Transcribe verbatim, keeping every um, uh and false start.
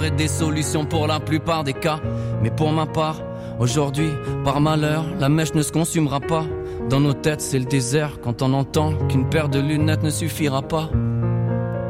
trouverai des solutions pour la plupart des cas. Mais pour ma part, aujourd'hui, par malheur, la mèche ne se consumera pas. Dans nos têtes c'est le désert quand on entend qu'une paire de lunettes ne suffira pas.